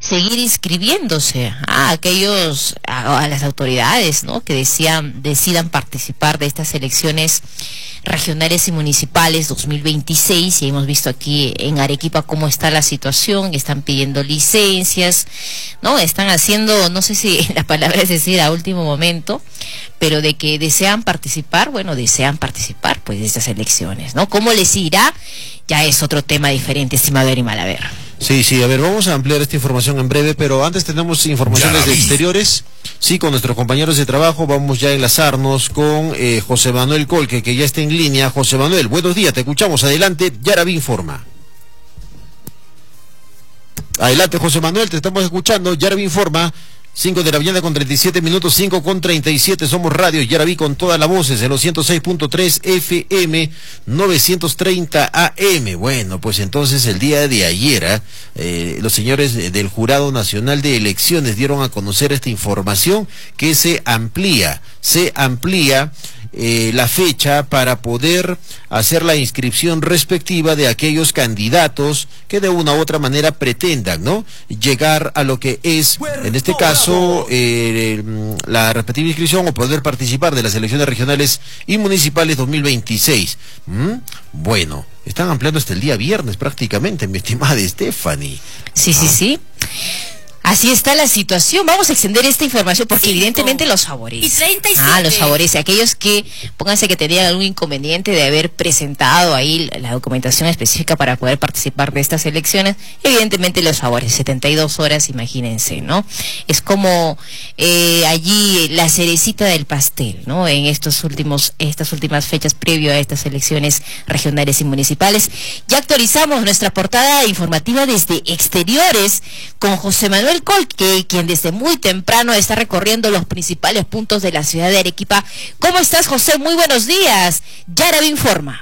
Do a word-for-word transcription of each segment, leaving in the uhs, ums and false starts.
seguir inscribiéndose a aquellos, a, a las autoridades, ¿no?, que desean, decidan participar de estas elecciones regionales y municipales dos mil veintiséis. Y hemos visto aquí en Arequipa cómo está la situación, están pidiendo licencias, ¿no? Están haciendo, no sé si la palabra es decir a último momento, pero de que desean participar, bueno, desean participar pues de estas elecciones, ¿no? ¿Cómo les irá? Ya es otro tema diferente, estimado Eri Malaver. Sí, sí, a ver, vamos a ampliar esta información en breve, pero antes tenemos informaciones de exteriores. Sí, con nuestros compañeros de trabajo vamos ya a enlazarnos con eh, José Manuel Colque, que ya está en línea. José Manuel, buenos días, te escuchamos, adelante, Yaraví informa. Adelante, José Manuel, te estamos escuchando, Yaraví informa. cinco de la mañana con treinta y siete minutos, cinco con treinta y siete, somos Radio Yaraví con todas las voces, en los ciento seis punto tres F M, novecientos treinta A M. Bueno, pues entonces el día de ayer, eh, los señores del Jurado Nacional de Elecciones dieron a conocer esta información que se amplía, se amplía eh, la fecha para poder hacer la inscripción respectiva de aquellos candidatos que de una u otra manera pretendan, ¿no?, llegar a lo que es, en este caso, eh, la respectiva inscripción o poder participar de las elecciones regionales y municipales dos mil veintiséis. ¿Mm? Bueno, están ampliando hasta el día viernes prácticamente, mi estimada Stephanie. Sí, sí, sí. Así está la situación. Vamos a extender esta información porque Cinco. evidentemente los favorece. Y treinta y siete. Ah, los favorece. Aquellos que, pónganse que tenían algún inconveniente de haber presentado ahí la documentación específica para poder participar de estas elecciones, evidentemente los favorece. setenta y dos horas, imagínense, ¿no? Es como eh, allí la cerecita del pastel, ¿no? En estos últimos, estas últimas fechas previo a estas elecciones regionales y municipales. Ya actualizamos nuestra portada informativa desde exteriores con José Manuel Colque, quien desde muy temprano está recorriendo los principales puntos de la ciudad de Arequipa. ¿Cómo estás, José? Muy buenos días. Yaraví informa.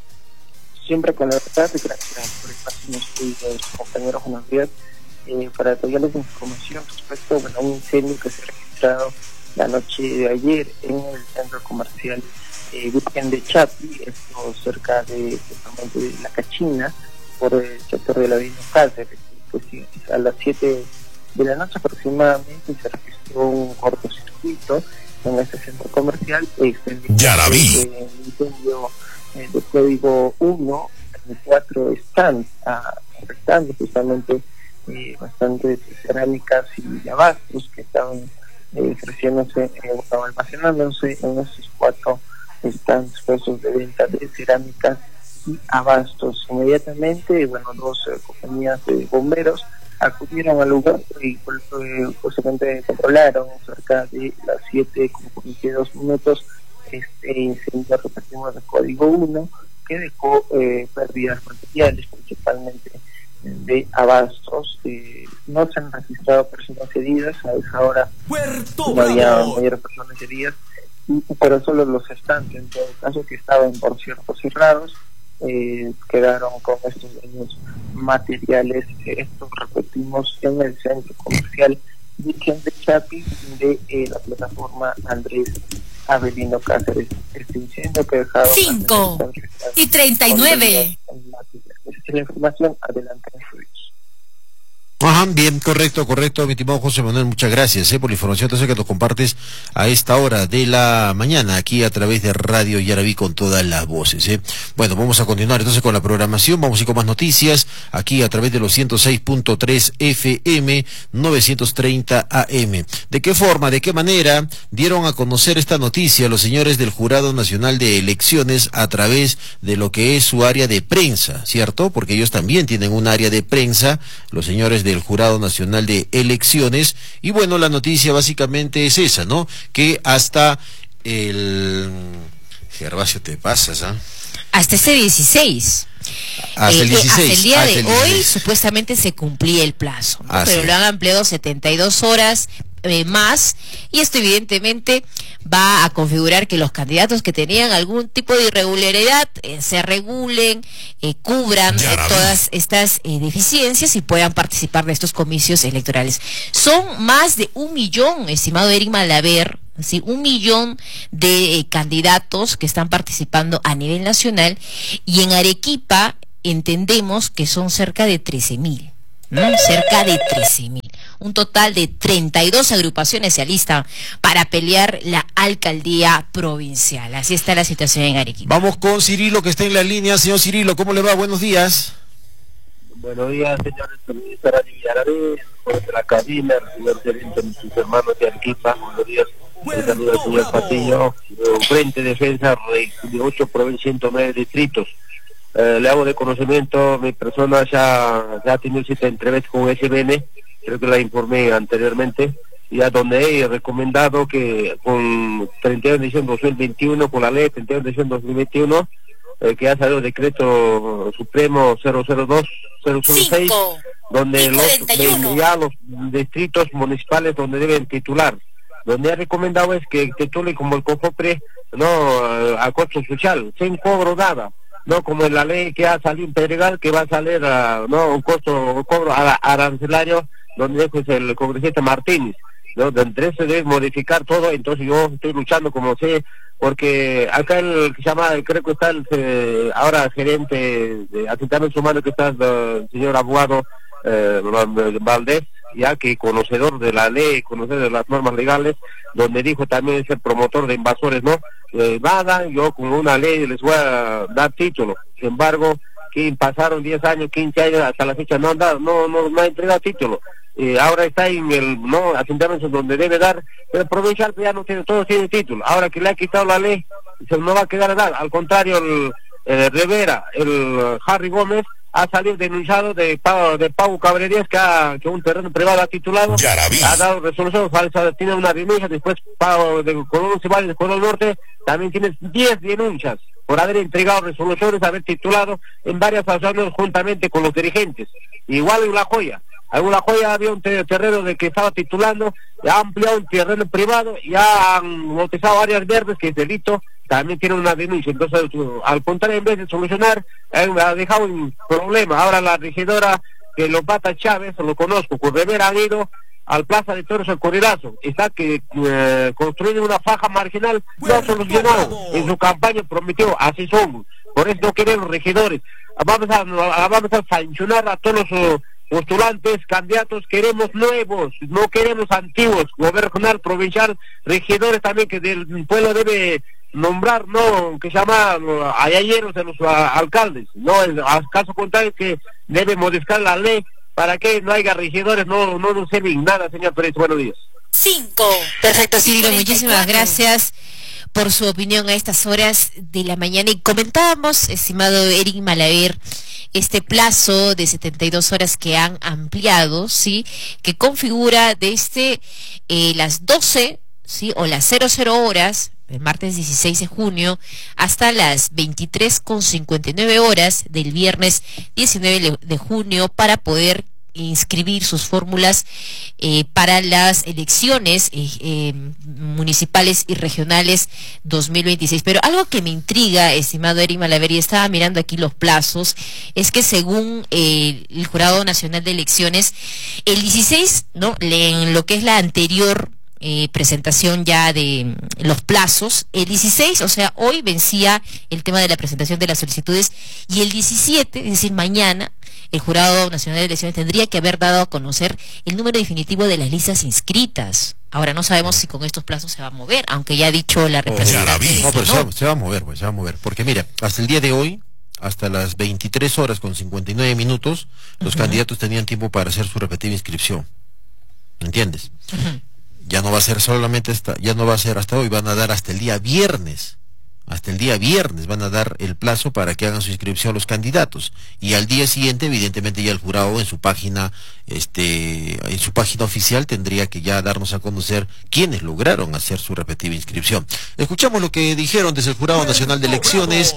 Siempre con la verdad, y gracias por el espacio de los compañeros, buenos días. Eh, para detallarles información respecto bueno, a un incendio que se ha registrado la noche de ayer en el centro comercial eh, Virgen de Chapi, esto cerca de, de la Cachina, por el sector de la Avenida Cáceres. Pues sí, a las siete de la noche aproximadamente se registró un cortocircuito en este centro comercial, extendiendo el incendio eh, de código uno en cuatro stands, afectando justamente eh, bastantes cerámicas y abastos que estaban eh, creciéndose, eh, o almacenándose en esos cuatro stands puestos de venta de cerámicas y abastos. Inmediatamente, bueno, dos eh, compañías de bomberos acudieron al lugar y eh, justamente controlaron cerca de las siete con cuarenta y dos minutos este incendio, repetimos, de código uno, que dejó eh, pérdidas materiales, principalmente de abastos. Eh, no se han registrado personas heridas, a esa hora no había mayores personas heridas, y, pero solo los estantes, en todo caso, que estaban por ciertos cerrados, Eh, quedaron con estos daños materiales. Esto repetimos en el centro comercial Virgen de Chapi de eh, la plataforma Andrés Avelino Cáceres. Este incendio que dejaron cinco y treinta y nueve. Esta es la información, adelante en Fruits. Ajá, bien, correcto, correcto, mi estimado José Manuel, muchas gracias eh, por la información entonces que nos compartes a esta hora de la mañana aquí a través de Radio Yaraví con todas las voces. Eh. Bueno, vamos a continuar entonces con la programación, vamos a ir con más noticias aquí a través de los ciento seis punto tres F M, novecientos treinta A M. ¿De qué forma, de qué manera dieron a conocer esta noticia los señores del Jurado Nacional de Elecciones a través de lo que es su área de prensa, ¿cierto? Porque ellos también tienen un área de prensa, los señores de del Jurado Nacional de Elecciones, y bueno, la noticia básicamente es esa, ¿no? Que hasta el... Gervasio, te pasas, ¿ah? ¿eh? Hasta este dieciséis. Hasta el dieciséis. Eh, hasta el día hasta de el hoy dieciséis. Supuestamente se cumplía el plazo, ¿no? Ah, pero sí. lo han ampliado setenta y dos horas eh, más, y esto evidentemente va a configurar que los candidatos que tenían algún tipo de irregularidad eh, se regulen, eh, cubran eh, todas estas eh, deficiencias y puedan participar de estos comicios electorales. Son más de un millón, estimado Eri Malaver, ¿sí? Un millón de eh, candidatos que están participando a nivel nacional, y en Arequipa entendemos que son cerca de trece mil, ¿no? Cerca de trece mil. Un total de treinta y dos agrupaciones se alistan para pelear la alcaldía provincial. Así está la situación en Arequipa. Vamos con Cirilo, que está en la línea. Señor Cirilo, ¿cómo le va? Buenos días. Buenos días, señores. Ministra Villarreal, juez de la cabina, el señor gerente de sus hermanos de Arequipa. Buenos días. Un saludo al señor Patiño. Frente Defensa de ocho provincias, ciento nueve distritos. Eh, le hago de conocimiento, mi persona ya, ya ha tenido cita entrevista con S B N, creo que la informé anteriormente, ya donde he recomendado que con treinta y uno de diciembre de dos mil veintiuno, con la ley treinta y uno de diciembre de dos mil veintiuno, eh, que ha salido el decreto supremo cero cero dos cero cero seis, donde los, ya los distritos municipales donde deben titular, donde ha recomendado es que titule como el COFOPRE, no, a costo social, sin cobro nada. No como en la ley que ha salido en Pedregal, que va a salir uh, no un costo, un cobro arancelario, donde es el congresista Martínez, ¿no? Donde se debe modificar todo. Entonces yo estoy luchando como sé, porque acá el que se llama, creo que está el eh, ahora gerente de asentamientos humanos, que está el, el señor abogado eh, Valdés, ya que conocedor de la ley, conocedor de las normas legales, donde dijo también ser promotor de invasores, ¿no? Eh, nada, yo con una ley les voy a dar título. Sin embargo, que pasaron diez años, quince años, hasta la fecha no han dado, no, no, no ha entregado título. Eh, ahora está en el, no, asentamientos donde debe dar, pero el provincial ya no tiene, todos tienen título. Ahora que le ha quitado la ley, se no va a quedar a dar. Al contrario, el, el Rivera, el Harry Gómez, ha salido denunciado de Pau, de Pau Cabrerías, que, ha, que un terreno privado ha titulado, ha dado resolución falsa, tiene una denuncia. Después Pau de Colón Ceballos, de Colón Norte, también tiene diez denuncias por haber entregado resoluciones, haber titulado en varias asociaciones juntamente con los dirigentes. Igual en La Joya, en La Joya había un terreno de que estaba titulando, ha ampliado un terreno privado, ya han bautizado áreas verdes, que es delito, también tiene una denuncia. Entonces, al contrario, en vez de solucionar, eh, ha dejado un problema. Ahora la regidora que Lopata Chávez, lo conozco, con Rivera han ido al Plaza de Toros El Corridazo, está que eh, construyendo una faja marginal, no solucionó, en su campaña prometió, así somos, por eso no queremos regidores, vamos a, vamos a sancionar a todos los uh, postulantes, candidatos, queremos nuevos, no queremos antiguos, gobierno regional, provincial, regidores también que del pueblo debe nombrar, no, que se llama uh, ayayeros de los uh, alcaldes, no, en caso contrario que debe modificar la ley para que no haya regidores, no, no nos sirven nada, señor Pérez. Buenos días. Cinco. Perfecto, Cirilo, muchísimas gracias por su opinión a estas horas de la mañana. Y comentábamos, estimado Eric Malaver, este plazo de setenta y dos horas que han ampliado, ¿sí? Que configura desde eh, las doce, ¿sí? O las cero cero horas, el martes dieciséis de junio, hasta las veintitrés con cincuenta y nueve horas del viernes diecinueve de junio, para poder inscribir sus fórmulas eh, para las elecciones eh, eh, municipales y regionales dos mil veintiséis. Pero algo que me intriga, estimado Eric Malaver, y estaba mirando aquí los plazos, es que según eh, el Jurado Nacional de Elecciones, el dieciséis, ¿no?, en lo que es la anterior Eh, presentación ya de los plazos, el dieciséis, o sea, hoy vencía el tema de la presentación de las solicitudes, y el diecisiete, es decir, mañana, el Jurado Nacional de Elecciones tendría que haber dado a conocer el número definitivo de las listas inscritas. Ahora no sabemos si con estos plazos se va a mover, aunque ya ha dicho la representante. Oh, no, pero se va, se va a mover, pues, se va a mover, porque mira, hasta el día de hoy, hasta las veintitrés horas con cincuenta y nueve minutos, los uh-huh. candidatos tenían tiempo para hacer su respectiva inscripción. ¿Entiendes? Uh-huh. Ya no va a ser solamente hasta, ya no va a ser hasta hoy, van a dar hasta el día viernes, hasta el día viernes van a dar el plazo para que hagan su inscripción los candidatos, y al día siguiente, evidentemente, ya el jurado en su página, este, en su página oficial tendría que ya darnos a conocer quiénes lograron hacer su respectiva inscripción. Escuchamos lo que dijeron desde el Jurado Nacional de Elecciones,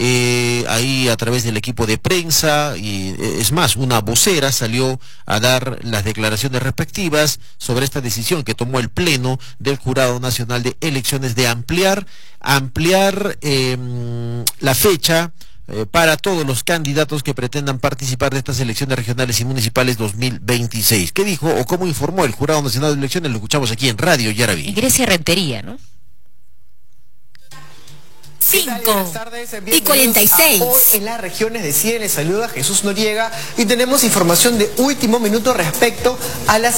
eh, ahí a través del equipo de prensa, y eh, es más, una vocera salió a dar las declaraciones respectivas sobre esta decisión que tomó el Pleno del Jurado Nacional de Elecciones de ampliar, ampliar eh, la fecha eh, para todos los candidatos que pretendan participar de estas elecciones regionales y municipales dos mil veintiséis. ¿Qué dijo o cómo informó el Jurado Nacional de Elecciones? Lo escuchamos aquí en Radio Yaraví. Grecia Rentería, ¿no? cinco y cuarenta y seis. Hoy en las regiones de C I E les saluda Jesús Noriega y tenemos información de último minuto respecto a las